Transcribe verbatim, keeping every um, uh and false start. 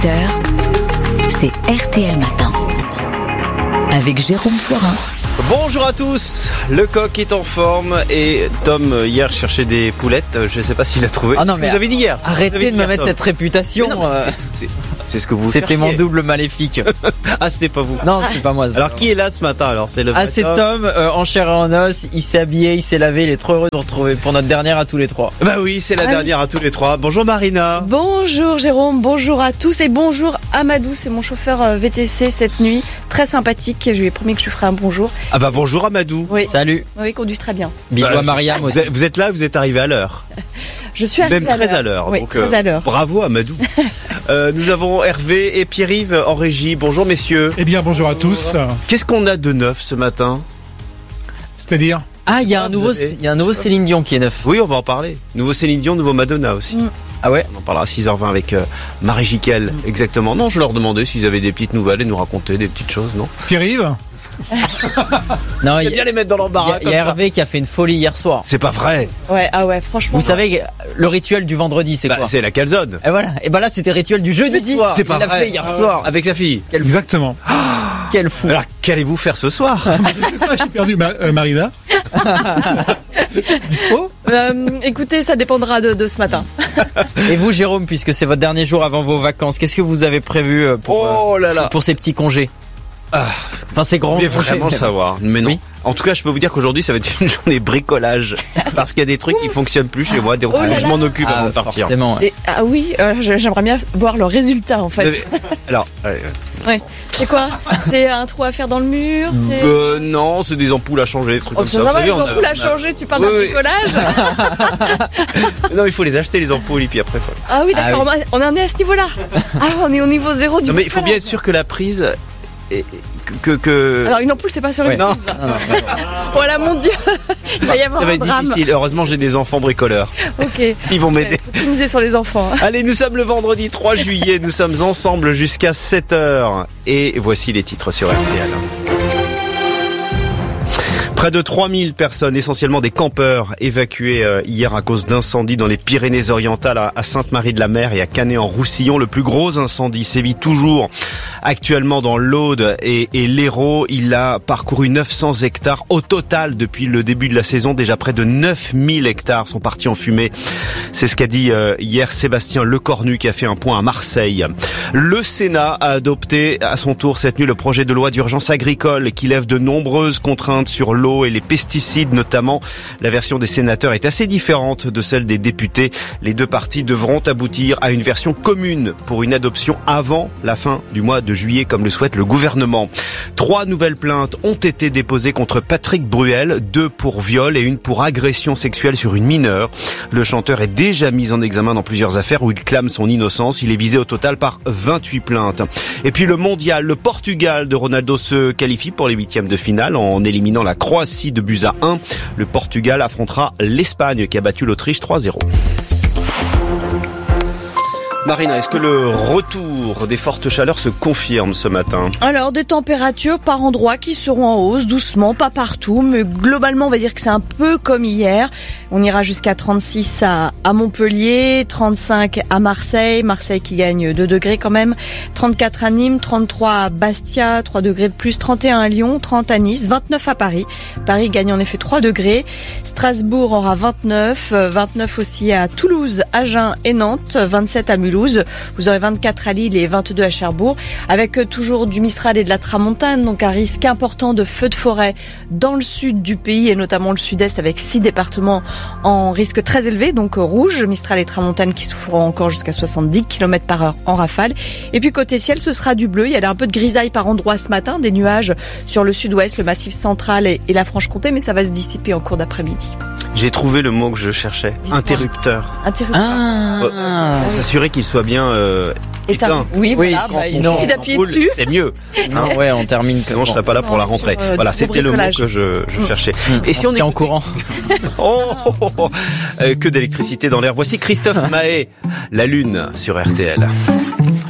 dix-huit heures, c'est R T L Matin, avec Jérôme Florin. Bonjour à tous, le coq est en forme et Tom hier cherchait des poulettes, je ne sais pas s'il a trouvé. Ah non, c'est ce mais que vous avez dit hier. Arrêtez de me mettre Tom. cette réputation. Non, euh, c'est, c'est, c'est ce que vous C'était cherchiez. mon double maléfique. Ah, c'était pas vous. Non, c'était pas moi. ça. Alors qui est là ce matin alors? C'est le Ah, c'est Tom, euh, en chair et en os. Il s'est habillé, il s'est lavé. Il est trop heureux de nous retrouver pour notre dernière à tous les trois. Bah oui, c'est la Ah dernière à tous les trois. Bonjour Marina. Bonjour Jérôme, bonjour à tous et bonjour Amadou, c'est mon chauffeur euh, V T C cette nuit, très sympathique, je lui ai promis que je lui ferai un bonjour. Ah bah bonjour Amadou. Oui, Salut. oui, il conduit très bien. Bisous Voilà, à Mariam vous aussi. êtes, vous êtes là, vous êtes arrivé à l'heure. Je suis arrivée Même très à l'heure. Oui, donc, très euh, à l'heure. Bravo Amadou. euh, nous avons Hervé et Pierre-Yves en régie. Bonjour messieurs. Eh bien, bonjour à tous. Qu'est-ce qu'on a de neuf ce matin? C'est-à-dire Ah, il y a Ah, un vous nouveau, avez- il y a un nouveau Céline Dion qui est neuf. Oui, on va en parler. Nouveau Céline Dion, nouveau Madonna aussi. Mm. Ah ouais. On en parlera à six heures vingt avec euh, Marie Jiquel. Exactement. Non, je leur demandais s'ils avaient des petites nouvelles et nous raconter des petites choses, non? Pierre-Yves Non, il Il y y a bien les mettre dans il y l'embarras a, il comme y a ça. Hervé qui a fait une folie hier soir. C'est pas vrai. Ouais, ah ouais, franchement. Vous savez, le rituel du vendredi, c'est Bah, quoi? c'est la calzone. Et voilà. Et ben là, c'était rituel du jeudi Jeudi. soir. C'est pas Il l'a vrai. fait hier soir. Avec sa fille. Quel, Exactement. quel fou. Alors, qu'allez-vous faire ce soir? Ah, j'ai perdu Ma- euh, Marina. Dispo Euh, écoutez, ça dépendra de, de ce matin. Et vous, Jérôme, puisque c'est votre dernier jour avant vos vacances, qu'est-ce que vous avez prévu euh, pour, euh, Oh là là. pour ces petits congés? Ah. Enfin, ces Vous grands voulez congés. vraiment le savoir. Mais non. Oui. En tout cas, je peux vous dire qu'aujourd'hui, ça va être une journée bricolage. Parce qu'il y a des trucs qui fonctionnent plus chez moi. Donc, Oh là je là. m'en occupe Ah, avant de partir. forcément. ouais. Et, ah oui, euh, je- j'aimerais bien voir le résultat en fait. Euh, Alors, euh, Ouais. C'est quoi? C'est un trou à faire dans le mur? C'est... euh, non, c'est des ampoules à changer, des trucs Oh, comme c'est ça. Vous normal, savez, les on a- ampoules on à a- changer, tu parles Oui, d'un oui. bricolage? Non, il faut les acheter les ampoules et puis après. Faut... Ah oui, Ah d'accord, on en est à ce niveau-là. Ah, on est au niveau zéro du Non, mais il faut bien bricolage. être sûr que la prise est- que que. que... Alors une ampoule, c'est pas sur une Ouais. Non. prise. Voilà, mon Dieu, il va y avoir Ça va un être drame. difficile. Heureusement, j'ai des enfants bricoleurs. Ok. Ils vont m'aider. Faut tout miser sur les enfants. Allez, nous sommes le vendredi trois juillet. Nous sommes ensemble jusqu'à sept heures. Et voici les titres sur R T L. Près de trois mille personnes, essentiellement des campeurs, évacuées euh, hier à cause d'incendies dans les Pyrénées-Orientales à, à Sainte-Marie-de-la-Mer et à Canet-en-Roussillon. Le plus gros incendie sévit toujours actuellement dans l'Aude et, et l'Hérault. Il a parcouru neuf cents hectares au total depuis le début de la saison. Déjà près de neuf mille hectares sont partis en fumée. C'est ce qu'a dit euh, hier Sébastien Lecornu qui a fait un point à Marseille. Le Sénat a adopté à son tour cette nuit le projet de loi d'urgence agricole qui lève de nombreuses contraintes sur l'eau et les pesticides notamment. La version des sénateurs est assez différente de celle des députés. Les deux partis devront aboutir à une version commune pour une adoption avant la fin du mois de juillet comme le souhaite le gouvernement. Trois nouvelles plaintes ont été déposées contre Patrick Bruel, deux pour viol et une pour agression sexuelle sur une mineure. Le chanteur est déjà mis en examen dans plusieurs affaires où il clame son innocence. Il est visé au total par vingt-huit plaintes. Et puis le mondial, le Portugal de Ronaldo se qualifie pour les huitièmes de finale en éliminant la Croatie de buts à un. Le Portugal affrontera l'Espagne qui a battu l'Autriche trois zéro. Marina, est-ce que le retour des fortes chaleurs se confirme ce matin? Alors, des températures par endroits qui seront en hausse, doucement, pas partout, mais globalement, on va dire que c'est un peu comme hier. On ira jusqu'à trente-six à, à Montpellier, trente-cinq à Marseille, Marseille qui gagne deux degrés quand même, trente-quatre à Nîmes, trente-trois à Bastia, trois degrés de plus, trente et un à Lyon, trente à Nice, vingt-neuf à Paris. Paris gagne en effet trois degrés. Strasbourg aura vingt-neuf, vingt-neuf aussi à Toulouse, Agen et Nantes, vingt-sept à Mulhouse. Vous aurez vingt-quatre à Lille et vingt-deux à Cherbourg, avec toujours du Mistral et de la Tramontane, donc un risque important de feux de forêt dans le sud du pays et notamment le sud-est avec six départements en risque très élevé, donc rouge, Mistral et Tramontane qui souffreront encore jusqu'à soixante-dix kilomètres par heure en rafale. Et puis côté ciel, ce sera du bleu, il y a un peu de grisaille par endroits ce matin, des nuages sur le sud-ouest, le massif central et, et la Franche-Comté, mais ça va se dissiper en cours d'après-midi. J'ai trouvé le mot que je cherchais. Dites-moi. Interrupteur. Interrupteur. Ah. Pour s'assurer qu'il soit bien euh, Éteint. éteint. Oui, Oui, voilà, quand bah, on il change suffit d'appuyer Ampoule, dessus. c'est mieux. Non, ouais, on termine. Sinon, je serais pas là pour la Non, rentrée. sur, euh, Voilà, du c'était le mot bricolage. que je, je cherchais. Et Et si on est est en courant. oh, oh, oh, oh. Euh, que d'électricité dans l'air. Voici Christophe Mahé, La Lune sur R T L.